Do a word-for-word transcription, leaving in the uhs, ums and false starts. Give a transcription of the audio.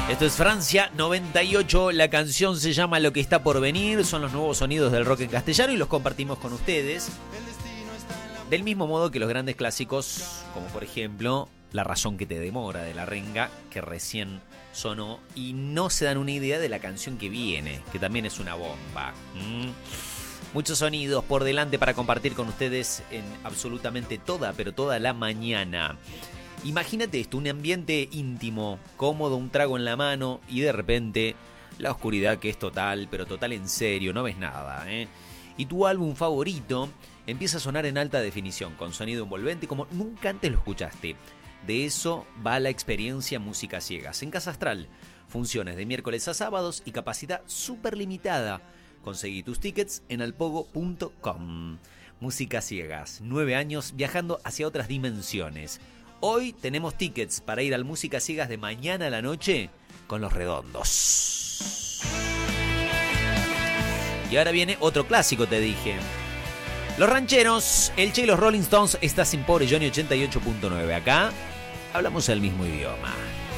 Esto es Francia noventa y ocho, la canción se llama Lo que está por venir, son los nuevos sonidos del rock en castellano y los compartimos con ustedes. Del mismo modo que los grandes clásicos, como por ejemplo La razón que te demora de La Renga, que recién sonó, y no se dan una idea de la canción que viene, que también es una bomba. ¿Mm? Muchos sonidos por delante para compartir con ustedes en absolutamente toda, pero toda la mañana. Imagínate esto, un ambiente íntimo, cómodo, un trago en la mano y de repente la oscuridad que es total, pero total en serio, no ves nada, ¿eh? Y tu álbum favorito empieza a sonar en alta definición, con sonido envolvente como nunca antes lo escuchaste. De eso va la experiencia Música Ciegas. En Casa Astral, funciones de miércoles a sábados y capacidad súper limitada. Conseguí tus tickets en alpogo punto com. Música Ciegas, nueve años viajando hacia otras dimensiones. Hoy tenemos tickets para ir al Música Ciegas de mañana a la noche con Los Redondos. Y ahora viene otro clásico, te dije. Los Rancheros, el Che y los Rolling Stones, Estás sin Pobre Johnny ochenta y ocho punto nueve. Acá hablamos el mismo idioma.